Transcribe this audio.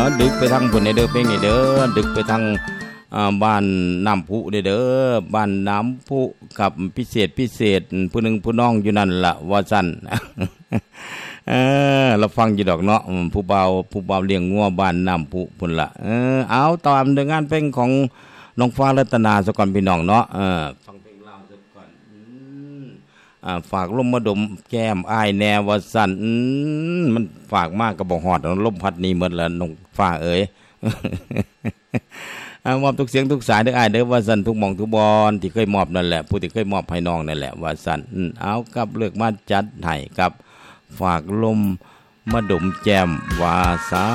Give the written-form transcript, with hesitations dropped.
ดึกไปทางพุ่นเด้อเพลงนี่เด้อดึกไปทางบ้านน้ำพุเด้อบ้านน้ำพุกับพิเศษผู้หนึงผู้น้องอยู่นั่นล่ะว่าซั่น เราฟังอยู่ดอกเนาะผู้เบาเลี้ยงงัวบ้านน้ำพุพุ่นล่ะเอาตามเรื่องงานเพลงของน้องฟ้ารัตนาซะก่อนพี่น้องเนาะฟังเพลงลาวซะก่อนฝากลมมาดมแก้มอ้ายแนวว่าสั่นมันฝากมากก็บ่ฮอดลมพัดนี่หมดแล้วน้องฟ้าเอ๋ย มอบทุกเสียงทุกสายเด้ออ้ายเด้อว่าสั่นทุกหม่องทุกบอนที่เคยมอบนั่นแหละผู้ที่เคยมอบให้น้องนั่นแหละว่าสั่นเอากับเลือกมาจัดให้กับฝากลมมาดมแก้มว่าซะ